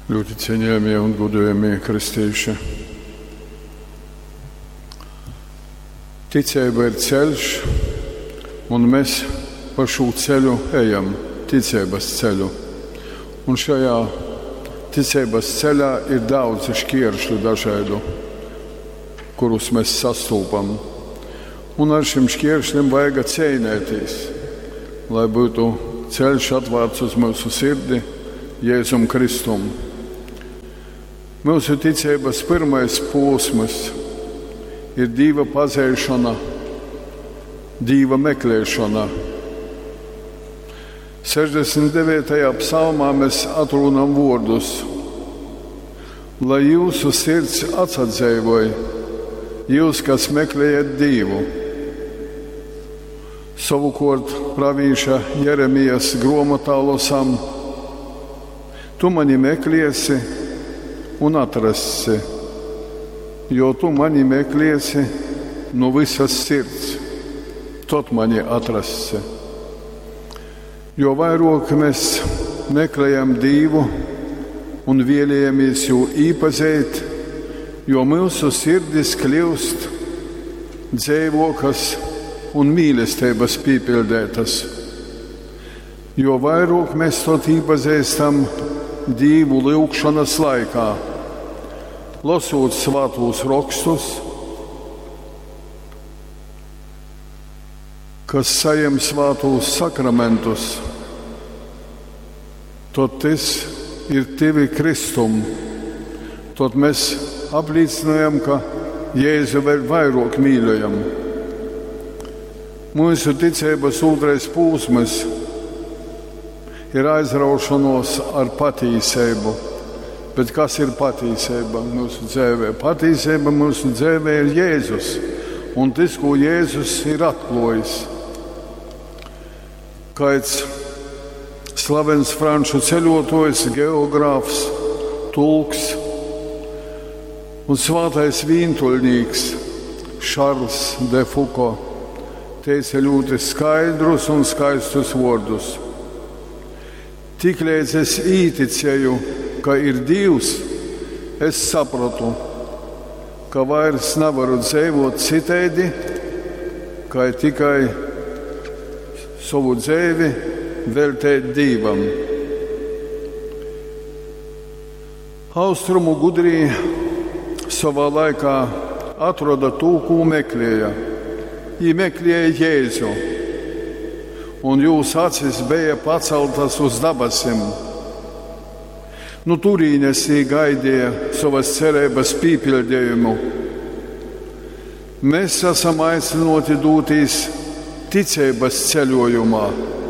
Ļoti cienījamie un godājamie kristieši. Ticība ir ceļš, un mēs pa šo ceļu ejam, ticības ceļu. Un šajā ticības ceļā ir daudz šķēršļu dažādu, kurus mēs sastopam. Un ar šiem šķēršļiem vajag cīnīties, lai būtu ceļš atvērts uz mūsu sirdi Jēzum Kristum. Mūsu ticības pirmais posms ir Dieva pazīšana, Dieva meklēšana. 69. psalmā mēs atrunam vārdus: lai jūsu sirds atsadzīvoja, jūs, kas meklējat Dievu. Savukārt pravīša Jeremijas grāmatā lasām: tu mani meklēsi un atrasti, jo tu mani meklēsi no visas sirds, tad mani atrasti. Jo vairāk mēs meklējam Dievu un vēlamies viņu iepazīt, jo mūsu sirdis kļūst dzīvokas un mīlestības piepildētas. Jo vairāk mēs to iepazīstam Dievu lūgšanas laikā, lasot svētos rakstus, kas saņem svētos sakramentus, tad tas ir tevi Kristum. Tad mēs apliecinām, ka Jēzu vēl vairāk mīlējam. Mūsu ticības otrais posms ir aizraušanos ar patiesību. Bet kas ir patiesība mūsu dzīvē? Patiesība mūsu dzīvē ir Jēzus un tas, ko Jēzus ir atklājis. Kāds slavens franču ceļotājs, geogrāfs, tulks un svētais vīntuļnieks Šarls de Foucault teica ļoti skaidrus un skaistus vārdus. Tiklīdz es īticēju, ka ir Dievs, es sapratu, ka vairs nevaru dzīvot citādi, kā tikai savu dzīvi veltīt Dievam. Austrumu gudrie savā laikā atrada to, ko meklēja. Viņi meklēja Jēzu, un jūsu acis bija paceltas uz debesīm. No turienes gaidīja savas cerības piepildījumu. Mēs esam aicināti doties ticības ceļojumā,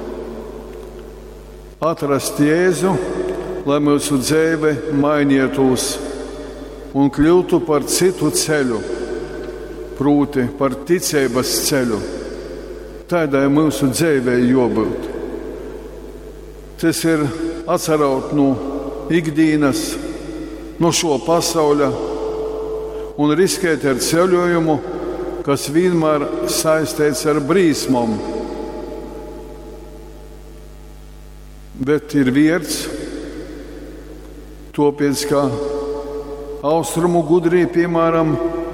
atrast Jēzu, lai mūsu dzīve mainītos un kļūtu par citu ceļu, proti par ticības ceļu. Tādai mūsu dzīvei jābūt. Tas ir atcerot no ikdienas, no šo pasauļa un riskēt ar ceļojumu, kas vienmēr saistīts ar brīsmām. Bet ir vērts, tāpēc, ka austrumu gudrie, piemēram,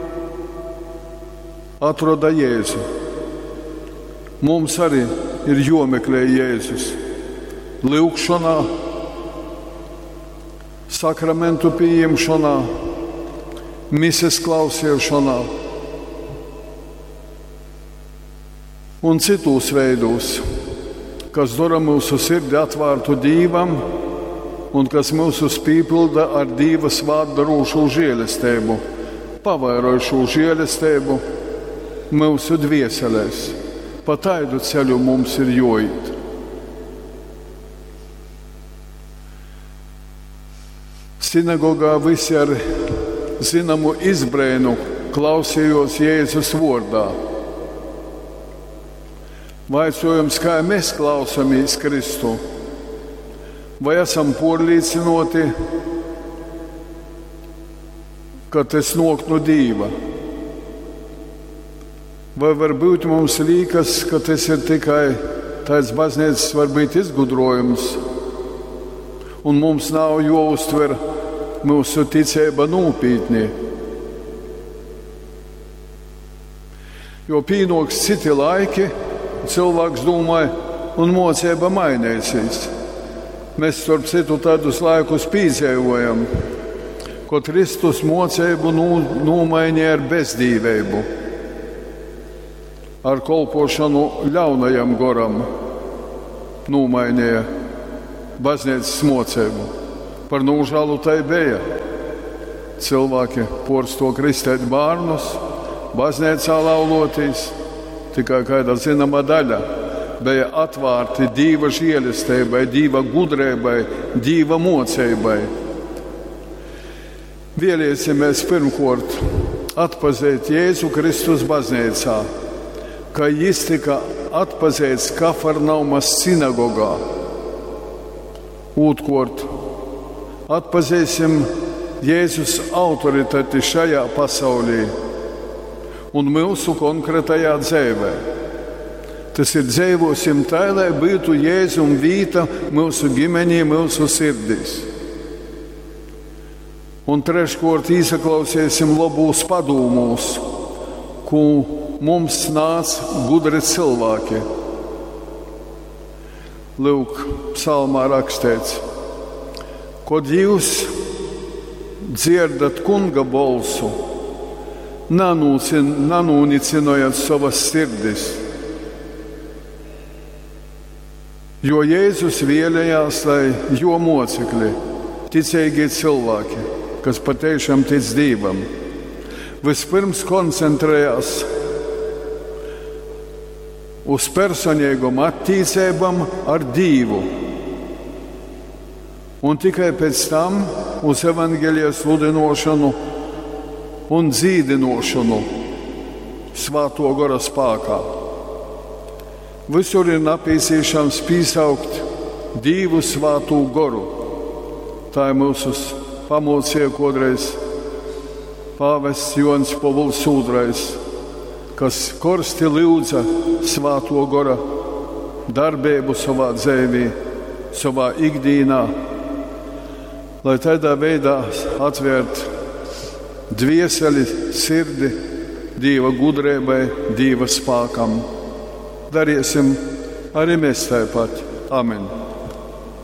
atroda Jēzu. Mums arī ir jāmeklē Jēzus lūgšanā, sakramentu pieņemšanā, mises klausīšanā un citos veidos, kas dara mūsu sirdi atvērtu Dievam un kas mūsu piepilda ar Dieva svētdarošu žēlastību, pavairošu žēlastību mūsu dvieselēs. Pa tādu ceļu mums ir jāiet. Sinagogā visi ar zināmu izbrēnu klausījos Jēzus vārdā. Vaicājums, kā mēs klausāmies Kristu? Vai esam pārliecināti, ka tas nāk no Dieva? Vai varbūt mums liekas, ka tas ir tikai tāds baznīcas varbūt izgudrojums un mums nav jāuztver mūsu ticība nopietni. Jo pienāks citi laiki, cilvēks domāja, un mocība mainīsies. Mēs starp citu tādus laikus piedzīvojam, ko Kristus mocību nomainīja ar bezdīvību, ar kolpošanu ļaunajam goram, nomainīja baznīcas mocību. Par nožēlu tai bija. Cilvēki porsto kristēt bērnus, baznīcā laulotīs, tikai kāda zināma daļa bija atvērti Dieva žēlastībai, Dieva gudrībai, Dieva mocībai. Vēlēsimies pirmkārt atpazīt Jēzu Kristus baznīcā, ka Jis tika atpazīts Kafarnaumas sinagogā. Otrkārt, atpazīsim Jēzus autoritāti šajā pasaulī un mūsu konkrētajā dzīvē. Tas ir dzīvosim tā, lai būtu Jēzum vīta mūsu ģimenī, mūsu sirdīs. Un treškārt īsaklausīsim labūs padūmūs, ko mums nāca gudri cilvēki. Lūk, psalmā rakstīts, kad jūs dzirdat kunga balsu, nanūnicinojiet savas sirdis. Jo Jēzus vēlējās, lai jo mocekļi, ticīgi cilvēki, kas patiešām tic Dievam, vispirms koncentrējās uz personīgām attiecībām ar Dievu, un tikai pēc tam uz evaņģēlijas sludinošanu un dzīdinošanu Svētā gara spēkā. Visur ir nepieciešams piesaukt Dievu Svēto garu. Tā ir mūsu pamocīja kādreiz pāvests Joņs Pāvils II, kas korsti lūdza Svēto gara darbību savā dzīvē, savā ikdienā, lai tādā veidā atvērt dvieseli, sirdi Dieva gudrībai, Dieva spēkam. Darīsim arī mēs tāpat. Amen.